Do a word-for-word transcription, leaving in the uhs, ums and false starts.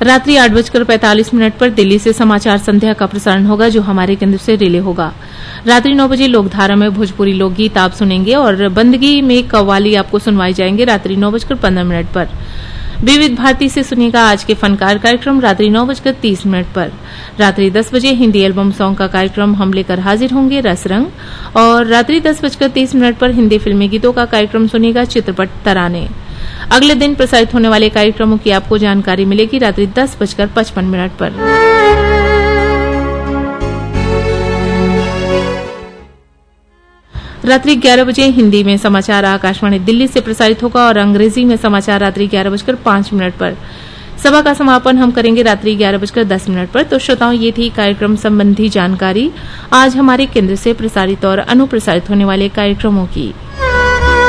रात्रि आठ बजकर पैंतालीस मिनट पर दिल्ली से समाचार संध्या का प्रसारण होगा, जो हमारे केंद्र से रिले होगा। रात्रि नौ बजे लोकधारा में भोजपुरी लोकगीत आप सुनेंगे और बंदगी में कव्वाली आपको सुनवाई जाएंगे रात्रि नौ बजकर पंद्रह मिनट पर। विविध भारती से सुनिएगा आज के फनकार कार्यक्रम रात्रि नौ बजकर तीस मिनट पर। रात्रि दस बजे हिंदी एल्बम सॉन्ग का कार्यक्रम हम लेकर हाजिर होंगे रसरंग, और रात्रि दस बजकर तीस मिनट पर हिंदी फिल्मी गीतों का कार्यक्रम सुनिएगा चित्रपट तराने। अगले दिन प्रसारित होने वाले कार्यक्रमों की आपको जानकारी मिलेगी रात्रि दस बजकर पचपन मिनट पर। रात्रि ग्यारह बजे हिंदी में समाचार आकाशवाणी दिल्ली से प्रसारित होगा और अंग्रेजी में समाचार रात्रि ग्यारह बजकर पांच मिनट पर। सभा का समापन हम करेंगे रात्रि ग्यारह बजकर दस मिनट पर। तो श्रोताओं, ये थी कार्यक्रम संबंधी जानकारी आज हमारे केंद्र से प्रसारित और अनुप्रसारित होने वाले कार्यक्रमों की।